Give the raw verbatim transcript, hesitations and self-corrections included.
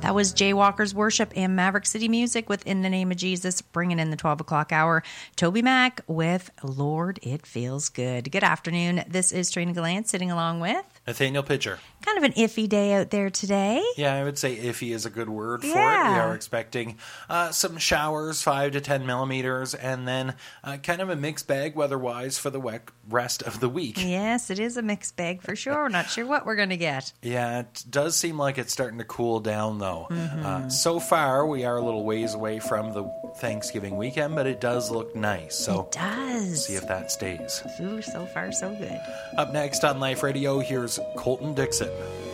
That was Jaywalker's Worship and Maverick City Music with In the Name of Jesus, bringing in the twelve o'clock hour. Toby Mac with Lord, It Feels Good. Good afternoon. This is Trina Gallant sitting along with Nathaniel Pitcher. Kind of an iffy day out there today. Yeah, I would say iffy is a good word for Yeah. it. We are expecting uh, some showers, five to ten millimeters, and then uh, kind of a mixed bag weather-wise for the we- rest of the week. Yes, it is a mixed bag for sure. Not sure what we're going to get. Yeah, it does seem like it's starting to cool down, though. Mm-hmm. Uh, so far, we are a little ways away from the Thanksgiving weekend, but it does look nice. So It does. see if that stays. Ooh, so far so good. Up next on Life Radio, here's Colton Dixon.